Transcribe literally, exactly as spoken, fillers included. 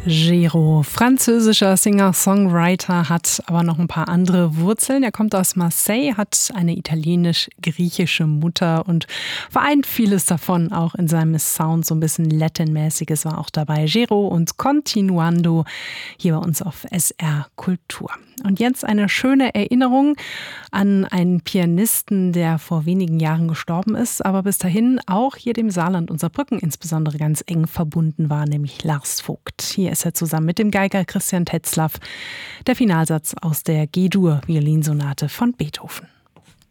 Gero, französischer Singer-Songwriter, hat aber noch ein paar andere Wurzeln. Er kommt aus Marseille, hat eine italienisch-griechische Mutter und vereint vieles davon auch in seinem Sound. So ein bisschen Latin-mäßiges war auch dabei. Gero und Continuando hier bei uns auf S R Kultur. Und jetzt eine schöne Erinnerung an einen Pianisten, der vor wenigen Jahren gestorben ist, aber bis dahin auch hier dem Saarland und Saarbrücken insbesondere ganz eng verbunden war, nämlich Lars Vogt. Hier ist er zusammen mit dem Geiger Christian Tetzlaff, der Finalsatz aus der G-Dur-Violinsonate von Beethoven.